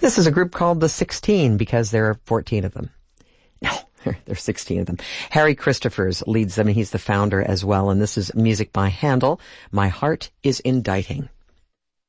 This is a group called the 16 because there are 14 of them. No, there's 16 of them. Harry Christophers leads them, and he's the founder as well. And this is music by Handel. My Heart is Indicting.